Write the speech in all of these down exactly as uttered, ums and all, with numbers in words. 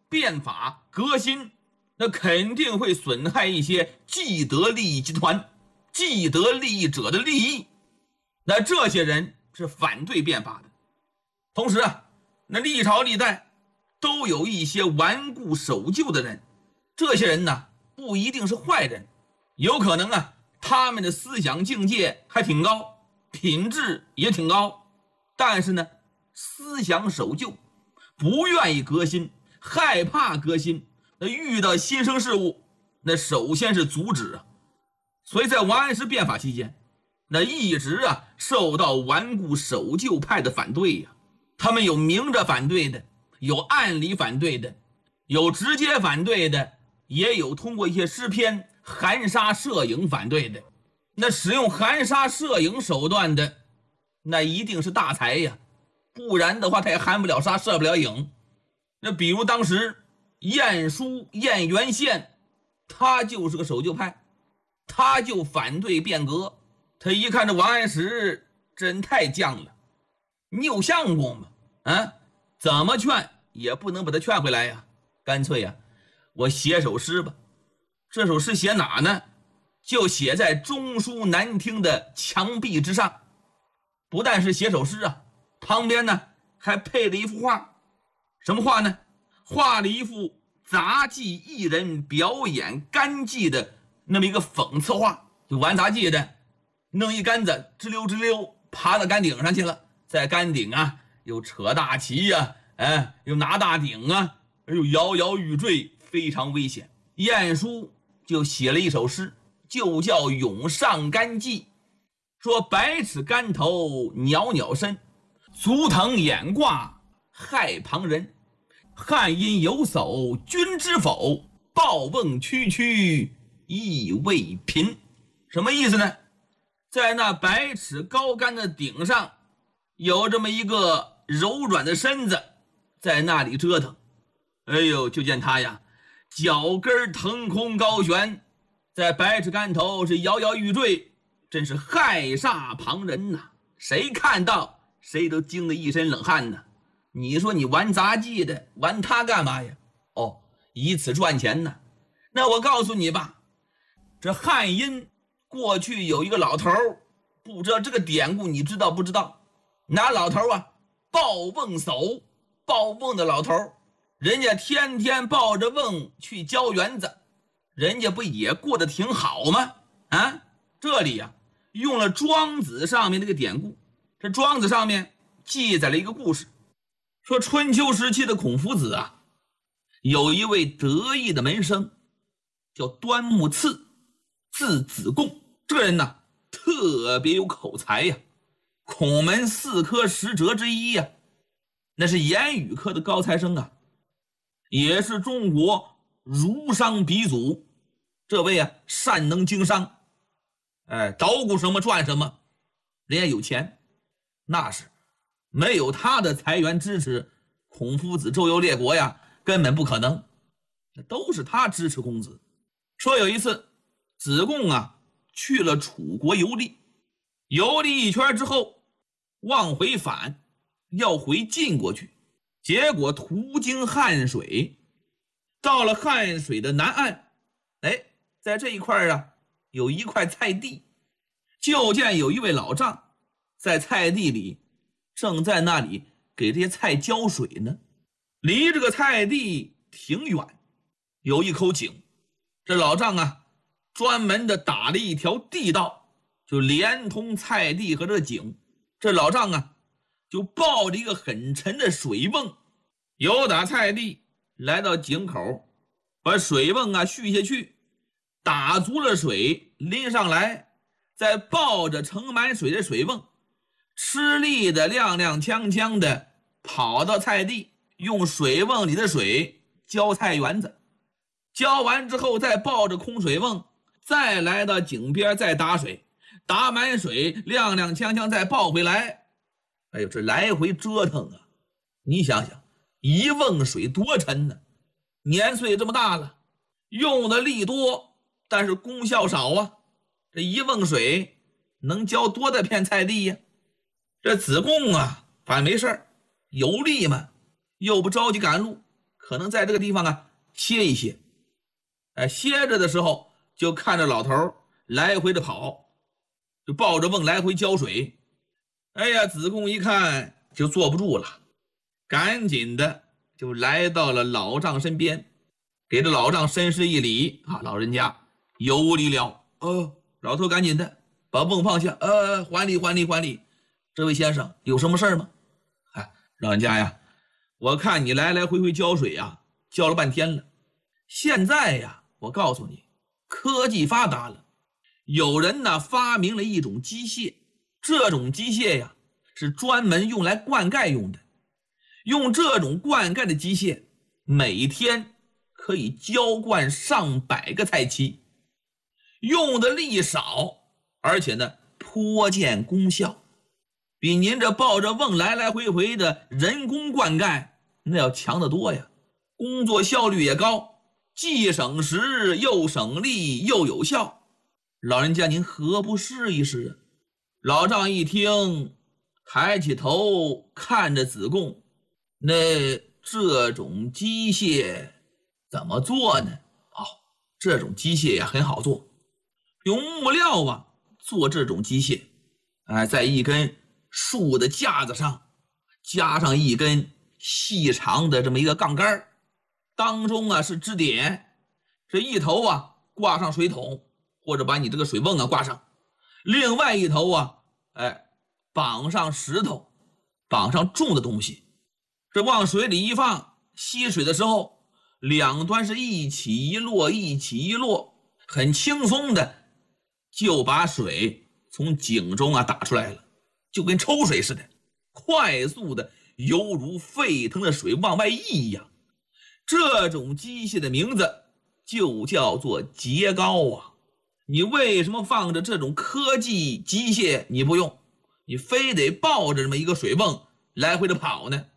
变法革新，那肯定会损害一些既得利益集团、既得利益者的利益。那这些人是反对变法的。同时啊，那历朝历代都有一些顽固守旧的人，这些人呢不一定是坏人，有可能啊他们的思想境界还挺高，品质也挺高，但是呢思想守旧，不愿意革新，害怕革新，那遇到新生事物，那首先是阻止啊。所以在王安石变法期间，那一直啊受到顽固守旧派的反对呀、啊。他们有明着反对的，有暗里反对的，有直接反对的，也有通过一些诗篇含沙射影反对的。那使用含沙射影手段的，那一定是大才呀，不然的话他也含不了沙射不了影。那比如当时晏殊、晏元宪，他就是个守旧派，他就反对变革。他一看这王安石真太犟了，你有相公吗？啊，怎么劝也不能把他劝回来呀，干脆呀，我写首诗吧。这首诗写哪呢？就写在中书南厅的墙壁之上。不但是写首诗啊，旁边呢还配了一幅画。什么画呢？画了一幅杂技艺人表演干技的那么一个讽刺画，就玩杂技的，弄一杆子直溜直溜爬到杆顶上去了，在杆顶啊又扯大旗呀、啊，哎，又拿大鼎啊，又摇摇欲坠，非常危险。晏殊就写了一首诗，就叫《咏上杆记》，说百尺竿头袅袅深，足腾眼挂害旁人。汉阴有叟君知否？报瓮区区意未贫。什么意思呢？在那百尺高杆的顶上，有这么一个柔软的身子在那里折腾。哎呦，就见他呀，脚跟腾空高悬，在百尺竿头是摇摇欲坠，真是害煞旁人呐！谁看到谁都惊得一身冷汗呐！你说你玩杂技的，玩它干嘛呀？哦，以此赚钱呢。那我告诉你吧，这汉阴过去有一个老头，不知道这个典故你知道不知道？哪老头啊？抱瓮叟，抱瓮的老头，人家天天抱着瓮去浇园子，人家不也过得挺好吗？啊，这里呀、啊、用了庄子上面那个典故。这庄子上面记载了一个故事，说春秋时期的孔夫子啊，有一位得意的门生叫端木赐，字子贡。这个人呢特别有口才呀，孔门四科十哲之一呀，那是言语科的高材生啊，也是中国儒商鼻祖。这位啊善能经商，哎，捣鼓什么赚什么，人家有钱。那是没有他的财源支持，孔夫子周游列国呀根本不可能，都是他支持公子。说有一次子贡啊去了楚国游历，游历一圈之后往回返，要回晋国去，结果途经汉水，到了汉水的南岸，哎，在这一块啊有一块菜地，就见有一位老丈在菜地里正在那里给这些菜浇水呢。离这个菜地挺远，有一口井，这老丈啊专门的打了一条地道，就连通菜地和这井。这老丈啊就抱着一个很沉的水瓮，由打菜地来到井口，把水瓮啊蓄下去，打足了水拎上来，再抱着盛满水的水瓮，吃力的踉踉跄跄的跑到菜地，用水瓮里的水浇菜园子。浇完之后再抱着空水瓮，再来到井边再打水，打满水踉踉跄跄再抱回来。哎呦，这来回折腾啊，你想想一瓮水多沉呢，年岁这么大了，用的力多，但是功效少啊，这一瓮水能浇多大片菜地呀？这子贡啊反正没事儿，有力嘛，又不着急赶路， 可能在这个地方啊歇一歇。哎，歇着的时候就看着老头来回的跑，就抱着瓮来回浇水。哎呀，子贡一看就坐不住了，赶紧的就来到了老丈身边，给这老丈深施一礼啊，老人家有礼了。哦，老头赶紧的把瓮放下，呃，还礼还礼还礼。这位先生有什么事儿吗？哎，老人家呀，我看你来来回回浇水呀，浇了半天了。现在呀，我告诉你，科技发达了，有人呢发明了一种机械，这种机械呀是专门用来灌溉用的。用这种灌溉的机械，每天可以浇灌上百个菜畦，用的力少，而且呢颇见功效，比您这抱着瓮来来回回的人工灌溉那要强得多呀，工作效率也高，既省时又省力又有效。老人家您何不试一试啊？老丈一听，抬起头看着子贡，那这种机械怎么做呢？哦，这种机械呀很好做，用木料啊做这种机械，哎，在一根树的架子上加上一根细长的这么一个杠杆，当中啊是支点，这一头啊挂上水桶，或者把你这个水瓮啊挂上，另外一头啊哎绑上石头，绑上重的东西，这往水里一放，吸水的时候两端是一起一落一起一落，很轻松的就把水从井中啊打出来了，就跟抽水似的，快速的犹如沸腾的水往外溢一样。这种机械的名字就叫做秸皋啊。你为什么放着这种科技机械你不用，你非得抱着这么一个水瓮来回的跑呢？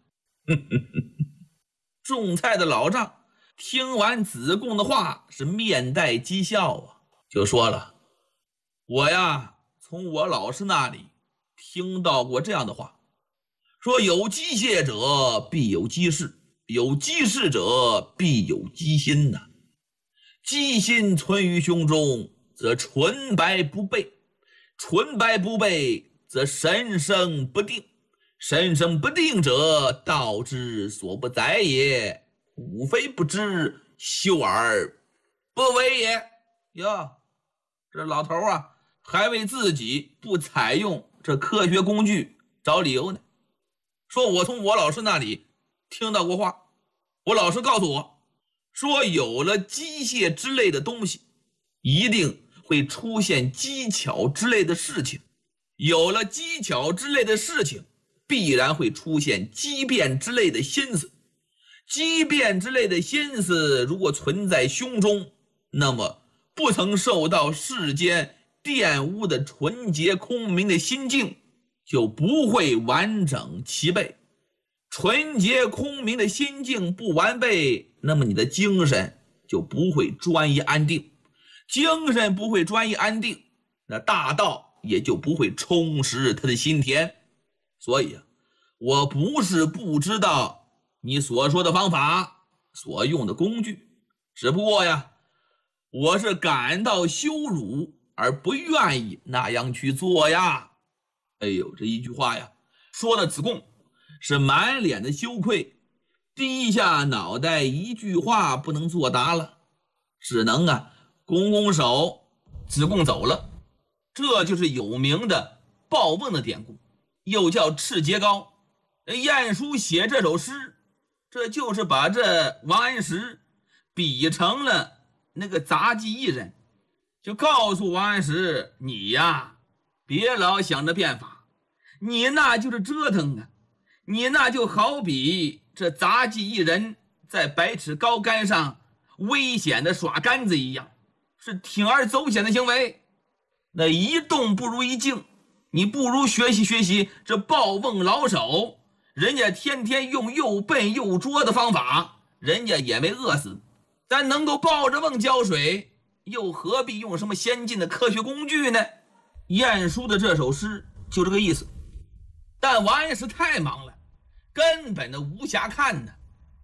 种菜的老丈听完子贡的话是面带讥笑啊，就说了，我呀从我老师那里听到过这样的话，说有机械者必有机事，有机事者必有机心呐、啊。机心存于胸中，则纯白不悖，纯白不悖则神生不定，神生不定者，道之所不在也，吾非不知，修而不为也。哟，这老头啊还为自己不采用这科学工具找理由呢，说我从我老师那里听到过话，我老师告诉我说，有了机械之类的东西，一定会出现机巧之类的事情，有了机巧之类的事情，必然会出现机变之类的心思，机变之类的心思如果存在胸中，那么不曾受到世间玷污的纯洁空明的心境就不会完整齐备，纯洁空明的心境不完备，那么你的精神就不会专一安定，精神不会专一安定，那大道也就不会充实他的心田。所以啊，我不是不知道你所说的方法，所用的工具，只不过呀，我是感到羞辱而不愿意那样去做呀。哎呦，这一句话呀，说的子贡是满脸的羞愧，低下脑袋，一句话不能作答了，只能啊拱拱手，子贡走了。这就是有名的抱瓮的典故，又叫赤秸皋。晏殊写这首诗，这就是把这王安石比成了那个杂技艺人，就告诉王安石，你呀别老想着变法，你那就是折腾啊，你那就好比这杂技艺人在百尺高杆上危险的耍杆子一样，是铤而走险的行为，那一动不如一静。你不如学习学习这抱瓮老手，人家天天用又笨又拙的方法，人家也没饿死，咱能够抱着瓮浇水，又何必用什么先进的科学工具呢？晏殊的这首诗就这个意思。但王安石太忙了，根本的无暇看呢。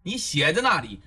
你写在那里，